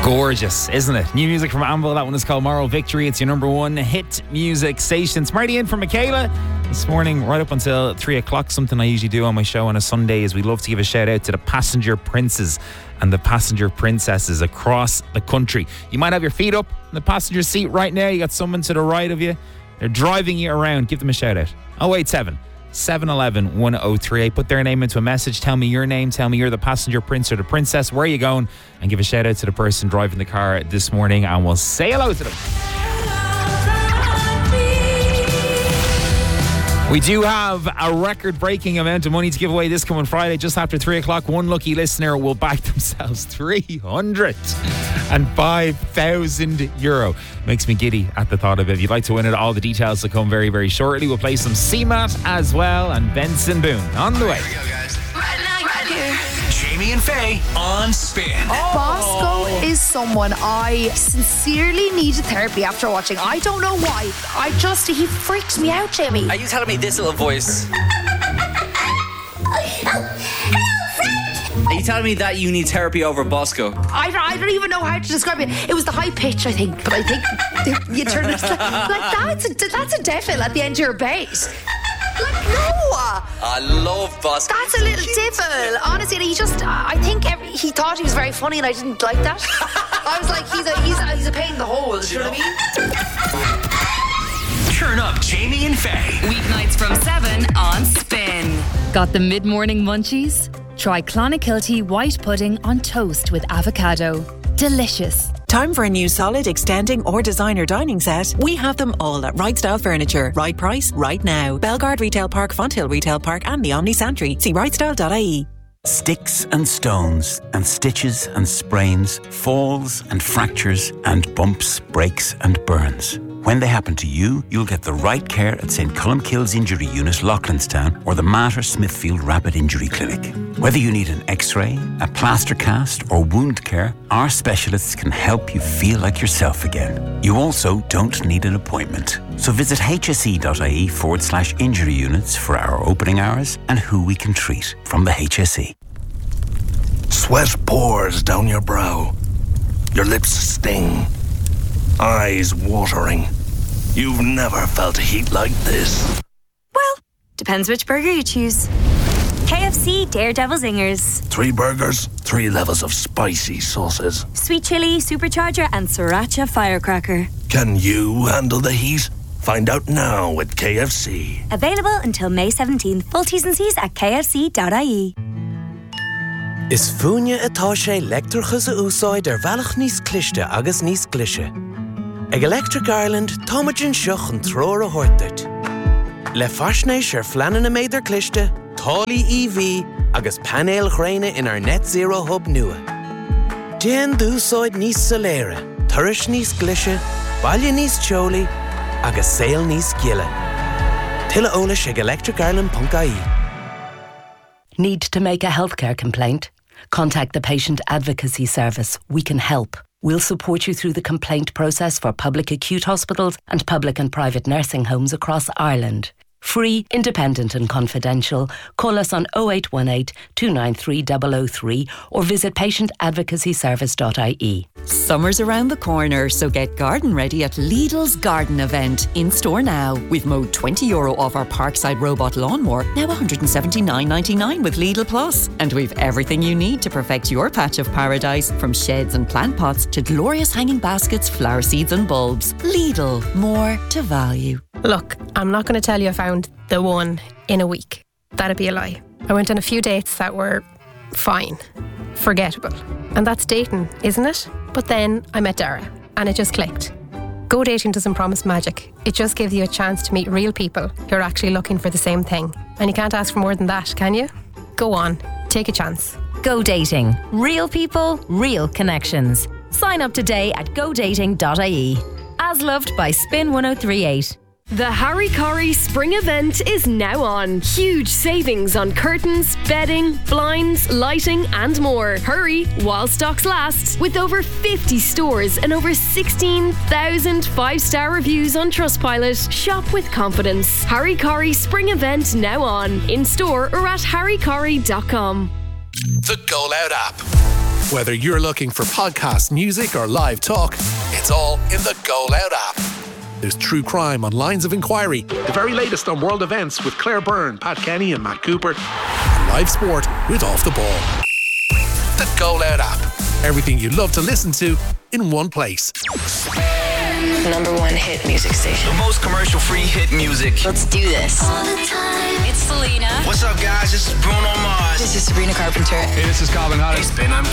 Gorgeous, isn't it? New music from Anvil. That one is called Moral Victory. It's your number one hit music station. Smarty in for Michaela this morning, right up until 3 o'clock. Something I usually do on my show on a Sunday is we love to give a shout out to the passenger princes and the passenger princesses across the country. You might have your feet up in the passenger seat right now. You got someone to the right of you. They're driving you around. Give them a shout out. 087 711 1038. Put their name into a message. Tell me your name. Tell me you're the passenger prince or the princess. Where are you going? And give a shout out to the person driving the car this morning, and we'll say hello to them. We do have a record-breaking amount of money to give away this coming Friday, just after 3 o'clock. One lucky listener will back themselves €305,000. Makes me giddy at the thought of it. If you'd like to win it, all the details will come very, very shortly. We'll play some CMAT as well, and Benson Boone on the way. Here we go, guys. Right here. Jamie and Faye on Spin. Bosco is someone I sincerely needed therapy after watching. I don't know why. He freaks me out, Jamie. Are you telling me this little voice? Are you telling me that you need therapy over Bosco? I don't even know how to describe it. It was the high pitch, I think. But I think you turn it like that's a devil at the end of your bass. Like, no! I love Bosco. That's a little devil. Honestly, I think he thought he was very funny and I didn't like that. I was like, he's a pain in the hole, do you know what I mean? Turn up Jamie and Faye. Weeknights from 7 on Spin. Got the mid-morning munchies? Try Clonakilty white pudding on toast with avocado. Delicious. Time for a new solid, extending or designer dining set? We have them all at Right Style Furniture. Right price, right now. Belgard Retail Park, Fonthill Retail Park and the Omni Santry. See rightstyle.ie. Sticks and stones and stitches and sprains, falls and fractures and bumps, breaks and burns. When they happen to you, you'll get the right care at St. Columkille's Injury Unit, Loughlinstown, or the Mater Smithfield Rapid Injury Clinic. Whether you need an X-ray, a plaster cast or wound care, our specialists can help you feel like yourself again. You also don't need an appointment. So visit hse.ie/injury units for our opening hours and who we can treat from the HSE. Sweat pours down your brow. Your lips sting. Eyes watering. You've never felt heat like this. Well, depends which burger you choose. KFC Daredevil Zingers. 3 burgers, 3 levels of spicy sauces. Sweet chili, supercharger and sriracha firecracker. Can you handle the heat? Find out now at KFC. Available until May 17th. Full T's and C's at kfc.ie. Is fúine atá sé leictreachas a úsáid bhealach níos cliste agus níos glise. Ag Electric Ireland, táimeann seach an tróir a thuirteart. Le faisnéis fleanan a méidir cliste, tálaí EV agus panéal chréine in our net zero hub nua. Déan dúsáid níos soléire, tuiris níos glise, baile níos teolaí agus saol níos giile. Tuilleadh eolais ag electricireland.ie. Need to make a healthcare complaint? Contact the Patient Advocacy Service. We can help. We'll support you through the complaint process for public acute hospitals and public and private nursing homes across Ireland. Free, independent and confidential. Call us on 0818 293 003 or visit patientadvocacyservice.ie. Summer's around the corner, so get garden ready at Lidl's Garden Event. In store now. We've mowed €20 off our Parkside Robot Lawnmower, now $179.99 with Lidl Plus. And we've everything you need to perfect your patch of paradise, from sheds and plant pots to glorious hanging baskets, flower seeds and bulbs. Lidl, more to value. Look, I'm not going to tell you I found the one in a week. That'd be a lie. I went on a few dates that were fine, forgettable. And that's dating, isn't it? But then I met Dara and it just clicked. Go Dating doesn't promise magic. It just gives you a chance to meet real people who are actually looking for the same thing. And you can't ask for more than that, can you? Go on, take a chance. Go Dating. Real people, real connections. Sign up today at godating.ie. As loved by Spin 1038. The Harry Corrie Spring Event is now on. Huge savings on curtains, bedding, blinds, lighting and more. Hurry while stocks last. With over 50 stores and over 16,000 5-star reviews on Trustpilot. Shop with confidence. Harry Corrie Spring Event now on. In store or at harrycorrie.com. The Go Loud app. Whether you're looking for podcast music or live talk, it's all in the Go Loud app. There's true crime on Lines of Inquiry, the very latest on world events with Claire Byrne, Pat Kenny and Matt Cooper, and live sport with Off the Ball. The Go Loud app. Everything you love to listen to in one place. #1 hit music station. The most commercial-free hit music. Let's do this. All the time. It's Selena. What's up, guys? This is Bruno Mars. This is Sabrina Carpenter. Hey, this is Calvin Harris. Spin, I'm